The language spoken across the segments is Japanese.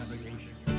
navigation.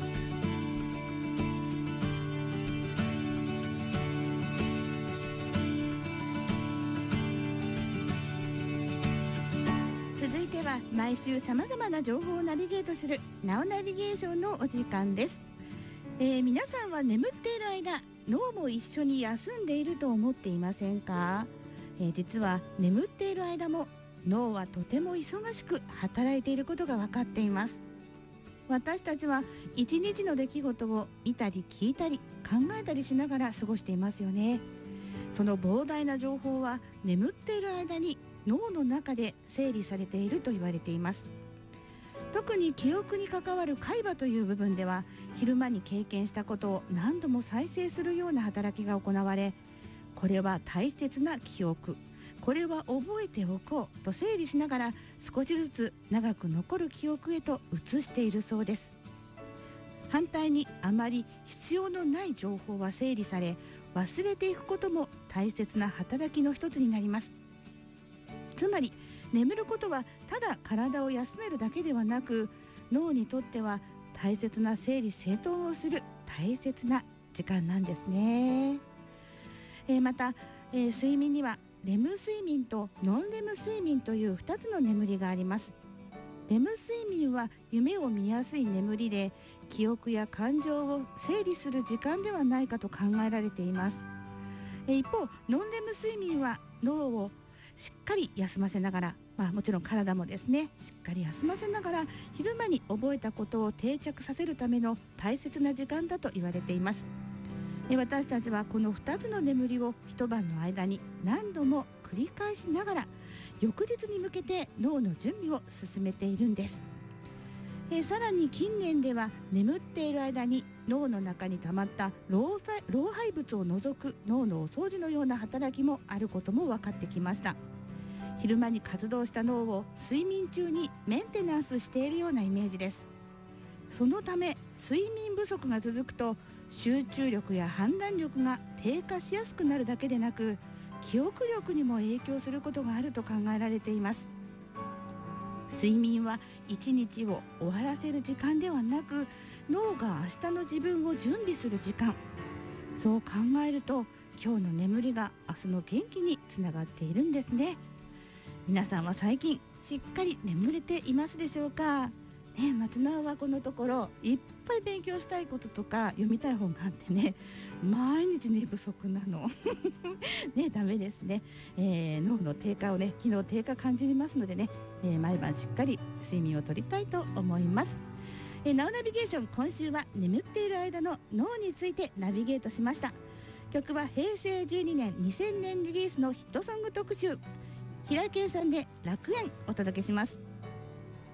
続いては毎週さまざまな情報をナビゲートするナウナビゲーションのお時間です。皆さんは眠っている間、脳も一緒に休んでいると思っていませんか？実は眠っている間も脳はとても忙しく働いていることが分かっています。私たちは一日の出来事を見たり聞いたり考えたりしながら過ごしていますよね。その膨大な情報は眠っている間に脳の中で整理されていると言われています。特に記憶に関わる海馬という部分では、昼間に経験したことを何度も再生するような働きが行われ、これは大切な記憶、これは覚えておこうと整理しながら、少しずつ長く残る記憶へと移しているそうです。反対にあまり必要のない情報は整理され、忘れていくことも大切な働きの一つになります。つまり眠ることはただ体を休めるだけではなく、脳にとっては大切な整理整頓をする大切な時間なんですね。また、睡眠にはレム睡眠とノンレム睡眠という2つの眠りがあります。レム睡眠は夢を見やすい眠りで、記憶や感情を整理する時間ではないかと考えられています。一方、ノンレム睡眠は脳をしっかり休ませながら、もちろん体もですね、しっかり休ませながら昼間に覚えたことを定着させるための大切な時間だと言われています。私たちはこの2つの眠りを一晩の間に何度も繰り返しながら、翌日に向けて脳の準備を進めているんです。さらに近年では眠っている間に脳の中に溜まった老廃物を除く脳のお掃除のような働きもあることも分かってきました。昼間に活動した脳を睡眠中にメンテナンスしているようなイメージです。そのため睡眠不足が続くと、集中力や判断力が低下しやすくなるだけでなく、記憶力にも影響することがあると考えられています。睡眠は一日を終わらせる時間ではなく、脳が明日の自分を準備する時間。そう考えると、今日の眠りが明日の元気につながっているんですね。皆さんは最近しっかり眠れていますでしょうか？松直はこのところいっぱい勉強したいこととか読みたい本があってね、毎日寝不足なのダメですね。脳の低下をね、機能低下感じますのでね、毎晩しっかり睡眠をとりたいと思います。ナウナビゲーション、今週は眠っている間の脳についてナビゲートしました。曲は平成12年2000年リリースのヒットソング特集、平井堅さんで楽園お届けします。